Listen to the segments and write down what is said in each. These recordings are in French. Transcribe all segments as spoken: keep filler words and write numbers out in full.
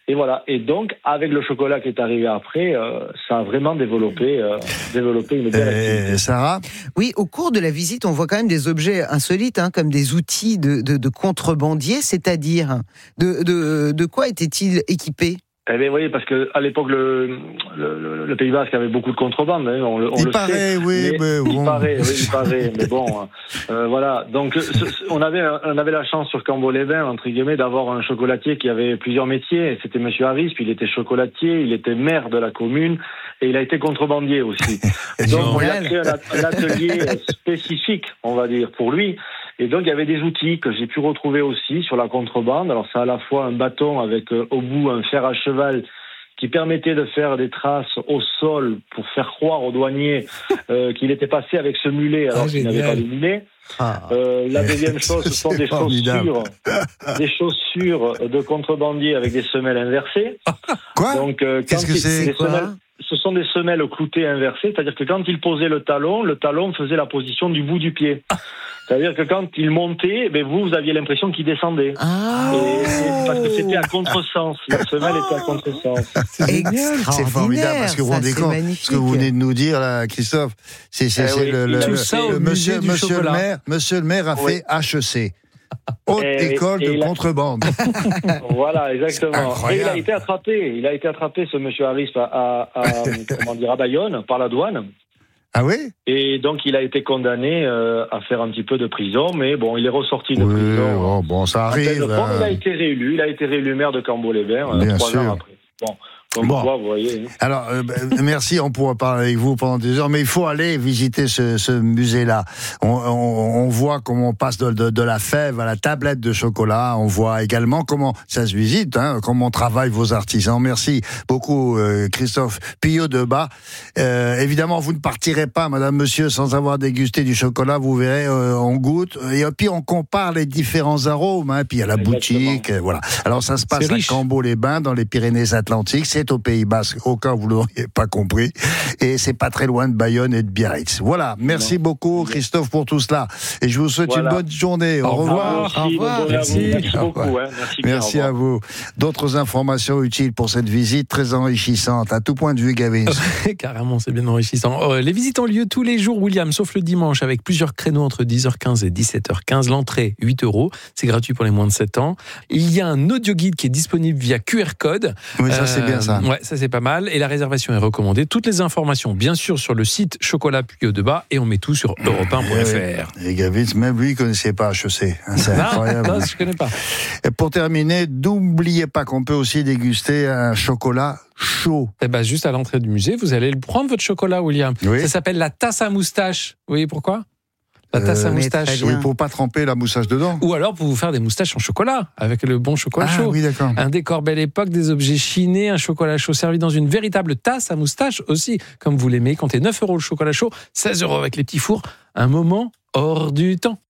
Et voilà. Et donc, avec le chocolat qui est arrivé après, euh, ça a vraiment développé, euh, développé une belle activité. Et Sarah ? Oui, au cours de la visite, on voit quand même des objets insolites, hein, comme des outils de, de, de contrebandiers, c'est-à-dire, de, de, de quoi étaient-ils équipés ? Eh bien, oui, parce que à l'époque, le, le, le Pays Basque avait beaucoup de contrebande, hein, on, on il le paraît, sait. Oui, mais, mais bon. Il paraît, oui, il paraît, mais bon, euh, voilà. Donc, on avait, on avait la chance sur Cambo-les-Bains, entre guillemets, d'avoir un chocolatier qui avait plusieurs métiers. C'était Monsieur Harris, puis il était chocolatier, il était maire de la commune, et il a été contrebandier aussi. Donc, on a créé un, un atelier spécifique, on va dire, pour lui. Et donc, il y avait des outils que j'ai pu retrouver aussi sur la contrebande. Alors, c'est à la fois un bâton avec euh, au bout un fer à cheval qui permettait de faire des traces au sol pour faire croire aux douaniers euh, qu'il était passé avec ce mulet alors ah, qu'il n'avait pas de mulet. Ah. Euh, la deuxième chose, ce sont des chaussures, des chaussures de contrebandier avec des semelles inversées. Quoi ? Donc, euh, Qu'est-ce que c'est ? des semelles, ce sont des semelles cloutées inversées, c'est-à-dire que quand il posait le talon, le talon faisait la position du bout du pied. C'est-à-dire que quand il montait, ben vous, vous aviez l'impression qu'il descendait. Ah. Et, et parce que c'était à contresens. La semelle était à contresens. C'est génial. C'est formidable. Parce que vous vous rendez compte, ce que vous venez de nous dire, là, Christophe, c'est, c'est, eh c'est oui, le, le, le, le monsieur, monsieur le maire, monsieur le maire a oui. fait H E C. Haute et, école et de contrebande. A... Voilà, exactement. Et il a été attrapé. Il a été attrapé, ce monsieur Harris, à, à, à comment dire, à Bayonne, par la douane. Ah oui ? Et donc, il a été condamné euh, à faire un petit peu de prison, mais bon, il est ressorti de oui, prison. Oh, bon, ça arrive. Bon, il a été réélu, il a été réélu maire de Cambo-les-Bains euh, trois ans après. Bon. Comme bon. Quoi, vous voyez. Alors, euh, merci, on pourra parler avec vous pendant des heures, mais il faut aller visiter ce, ce musée-là. On, on, on voit comment on passe de, de, de la fève à la tablette de chocolat. On voit également comment ça se visite, hein, comment travaillent vos artisans. Merci beaucoup, euh, Christophe Pillot-Debat. Euh, évidemment, vous ne partirez pas, madame, monsieur, sans avoir dégusté du chocolat. Vous verrez, euh, on goûte. Et puis, on compare les différents arômes. Hein, puis, il y a la Exactement. boutique. Euh, voilà. Alors, ça se passe à Cambo-les-Bains, dans les Pyrénées-Atlantiques. C'est au Pays Basque, au cas où vous ne l'auriez pas compris. Et c'est pas très loin de Bayonne et de Biarritz. Voilà, merci non. beaucoup Christophe pour tout cela. Et je vous souhaite voilà. une bonne journée. Au, au revoir. revoir. Au revoir. Merci, merci beaucoup. Hein. Merci, merci bien, à vous. D'autres informations utiles pour cette visite très enrichissante, à tout point de vue, Gavin. Carrément, c'est bien enrichissant. Euh, les visites ont lieu tous les jours, William, sauf le dimanche, avec plusieurs créneaux entre dix heures quinze et dix-sept heures quinze. L'entrée, huit euros. C'est gratuit pour les moins de sept ans. Il y a un audio guide qui est disponible via Q R code. Oui, ça euh, c'est bien ça. Ouais, ça c'est pas mal. Et la réservation est recommandée. Toutes les informations, bien sûr, sur le site Chocolat Pillot-Debat, et on met tout sur europe un point f r. Et Gavitz, même lui, il ne connaissait pas H E C. Hein, c'est non, incroyable. Non, je ne connais pas. Et pour terminer, n'oubliez pas qu'on peut aussi déguster un chocolat chaud. Eh ben, juste à l'entrée du musée, vous allez prendre votre chocolat, William. Oui. Ça s'appelle la tasse à moustache. Vous voyez pourquoi ? La tasse à euh, moustache. Oui, pour pas tremper la moustache dedans. Ou alors pour vous faire des moustaches en chocolat, avec le bon chocolat ah, chaud. Oui, d'accord. Un décor belle époque, des objets chinés, un chocolat chaud servi dans une véritable tasse à moustache aussi, comme vous l'aimez. Comptez neuf euros le chocolat chaud, seize euros avec les petits fours. Un moment hors du temps.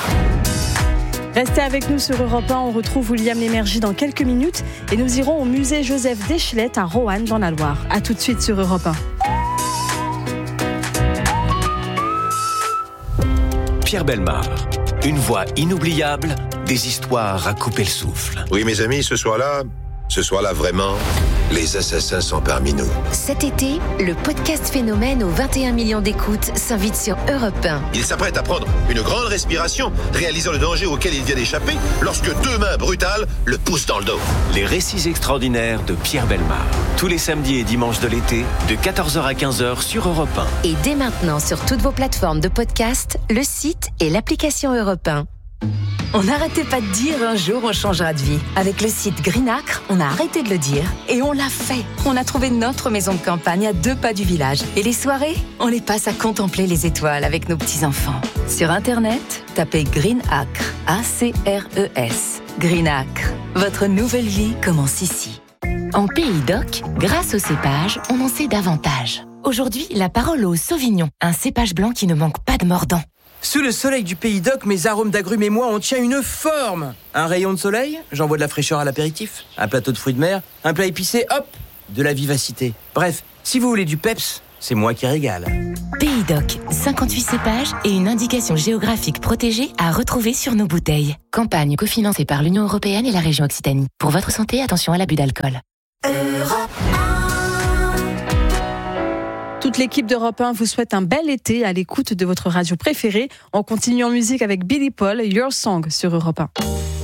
Restez avec nous sur Europe un, on retrouve William Lémergie dans quelques minutes et nous irons au musée Joseph d'Eschelette à Roanne dans la Loire. A tout de suite sur Europe un. Pierre Bellemare, une voix inoubliable, des histoires à couper le souffle. Oui, mes amis, ce soir-là, ce soir-là vraiment, les assassins sont parmi nous. Cet été, le podcast Phénomène aux vingt et un millions d'écoutes s'invite sur Europe un. Il s'apprête à prendre une grande respiration, réalisant le danger auquel il vient d'échapper, lorsque deux mains brutales le poussent dans le dos. Les récits extraordinaires de Pierre Bellemare. Tous les samedis et dimanches de l'été, de quatorze heures à quinze heures sur Europe un. Et dès maintenant sur toutes vos plateformes de podcast, le site et l'application Europe un. On n'arrêtait pas de dire un jour on changera de vie. Avec le site Greenacre, on a arrêté de le dire et on l'a fait. On a trouvé notre maison de campagne à deux pas du village. Et les soirées, on les passe à contempler les étoiles avec nos petits-enfants. Sur Internet, tapez Greenacre, A C R E S. Greenacre, votre nouvelle vie commence ici. En Pays d'Oc, grâce au cépage, on en sait davantage. Aujourd'hui, la parole au Sauvignon, un cépage blanc qui ne manque pas de mordant. Sous le soleil du Pays d'Oc, mes arômes d'agrumes et moi, on tient une forme. Un rayon de soleil, j'envoie de la fraîcheur à l'apéritif. Un plateau de fruits de mer, un plat épicé, hop, de la vivacité. Bref, si vous voulez du peps, c'est moi qui régale. Pays d'Oc, cinquante-huit cépages et une indication géographique protégée à retrouver sur nos bouteilles. Campagne cofinancée par l'Union européenne et la région Occitanie. Pour votre santé, attention à l'abus d'alcool. Europe un. Toute l'équipe d'Europe un vous souhaite un bel été à l'écoute de votre radio préférée. On continue en musique avec Billy Paul, Your Song sur Europe un.